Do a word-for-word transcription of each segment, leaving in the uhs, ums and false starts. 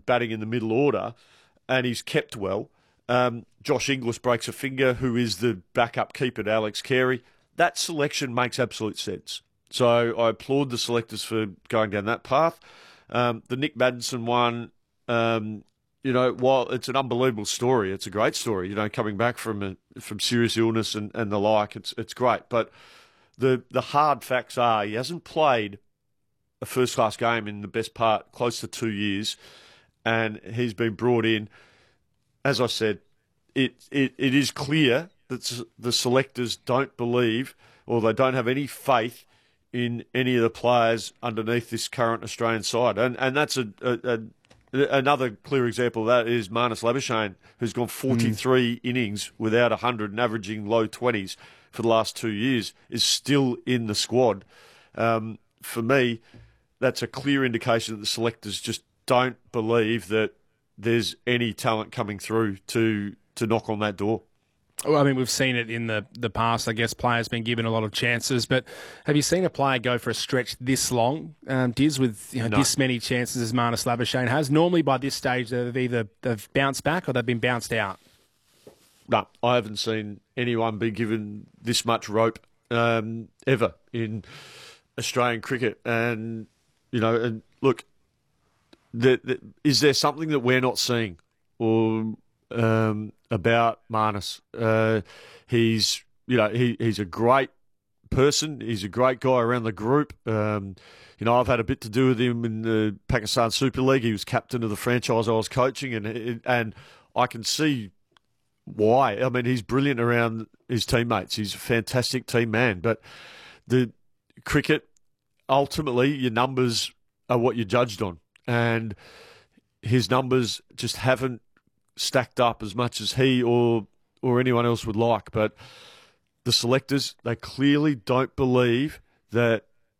batting in the middle order, and he's kept well. Um, Josh Inglis breaks a finger, who is the backup keeper to Alex Carey. That selection makes absolute sense. So I applaud the selectors for going down that path. Um, the Nick Maddinson one, um, you know, while it's an unbelievable story, it's a great story, you know, coming back from a, from serious illness and, and the like, it's it's great. But the the hard facts are he hasn't played a first-class game in the best part, close to two years, and he's been brought in. As I said, it it, it is clear that the selectors don't believe, or they don't have any faith in any of the players underneath this current Australian side. And and that's a, a, a another clear example of that is Marnus Labuschagne, who's gone forty-three mm. innings without one hundred and averaging low twenties for the last two years, is still in the squad. Um, for me, that's a clear indication that the selectors just don't believe that there's any talent coming through to to knock on that door. Well, I mean, we've seen it in the, the past. I guess players been given a lot of chances, but have you seen a player go for a stretch this long, um, Diz, with you know, no. this many chances as Marnus Labuschagne has? Normally, by this stage, they've either they've bounced back or they've been bounced out. No, I haven't seen anyone be given this much rope um, ever in Australian cricket. And you know, and look, the, the, is there something that we're not seeing, or Um, about Marnus? Uh, he's, you know, he, he's a great person. He's a great guy around the group. Um, you know, I've had a bit to do with him in the Pakistan Super League. He was captain of the franchise I was coaching, and and I can see why. I mean, he's brilliant around his teammates. He's a fantastic team man. But the cricket, ultimately, your numbers are what you're judged on, and his numbers just haven't stacked up as much as he or or anyone else would like. But the selectors, they clearly don't believe that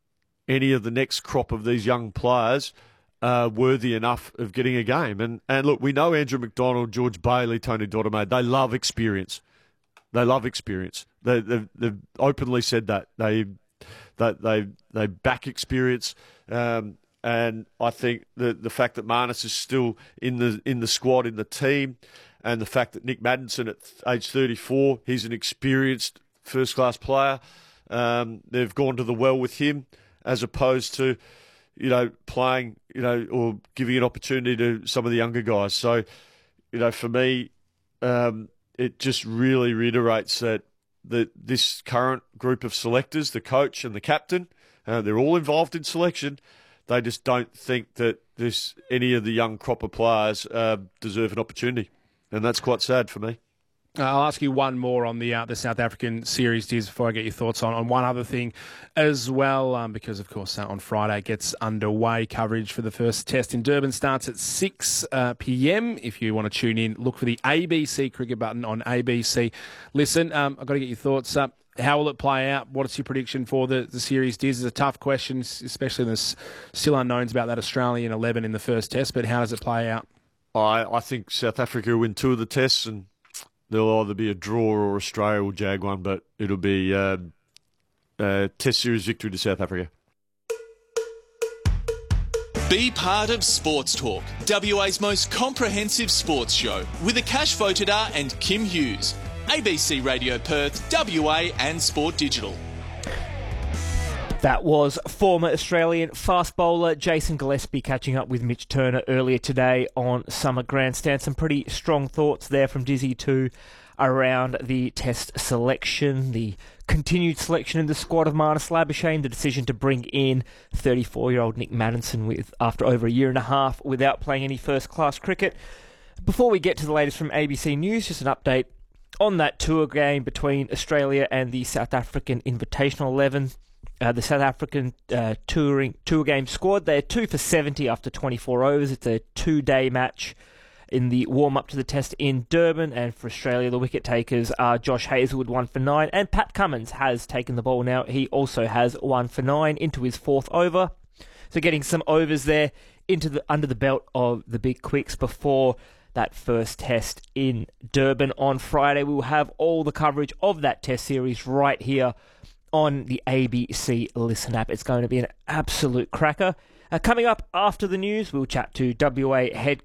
any of the next crop of these young players are worthy enough of getting a game. And and look, we know Andrew McDonald, George Bailey, Tony Dottermaid, they love experience. They love experience. They, they've, they've openly said that. They they they, they back experience. Um, And I think the the fact that Marnus is still in the in the squad, in the team, and the fact that Nick Maddinson at age thirty-four, he's an experienced first-class player. Um, they've gone to the well with him, as opposed to, you know, playing, you know, or giving an opportunity to some of the younger guys. So, you know, for me, um, it just really reiterates that that this current group of selectors, the coach and the captain, uh, they're all involved in selection. They just don't think that this any of the young crop of players uh, deserve an opportunity, and that's quite sad for me. Uh, I'll ask you one more on the uh, the South African series, Diz, before I get your thoughts on, on one other thing as well, um, because, of course, uh, on Friday gets underway. Coverage for the first test in Durban starts at six p.m. If you want to tune in, look for the A B C cricket button on A B C. Listen, um, I've got to get your thoughts up. How will it play out? What's your prediction for the, the series, Diz? It's a tough question, especially there's still unknowns about that Australian eleven in the first test, but how does it play out? I, I think South Africa will win two of the tests, and there'll either be a draw or Australia will jag one, but it'll be uh, a test series victory to South Africa. Be part of Sports Talk, W A's most comprehensive sports show, with Akash Votidar and Kim Hughes. A B C Radio Perth, W A and Sport Digital. That was former Australian fast bowler Jason Gillespie catching up with Mitch Turner earlier today on Summer Grandstand. Some pretty strong thoughts there from Dizzy too around the test selection, the continued selection in the squad of Marnus Labuschagne, the decision to bring in thirty-four-year-old Nick Maddinson with after over a year and a half without playing any first-class cricket. Before we get to the latest from A B C News, just an update on that tour game between Australia and the South African Invitational eleven. Uh, the South African uh, touring tour game squad, they're two for seventy after twenty-four overs. It's a two-day match in the warm-up to the test in Durban. And for Australia, the wicket takers are Josh Hazlewood, one for nine. And Pat Cummins has taken the ball now. He also has one for nine into his fourth over. So getting some overs there into the under the belt of the big quicks before that first test in Durban on Friday. We will have all the coverage of that test series right here on the A B C Listen app. It's going to be an absolute cracker. Uh, coming up after the news, we'll chat to W A head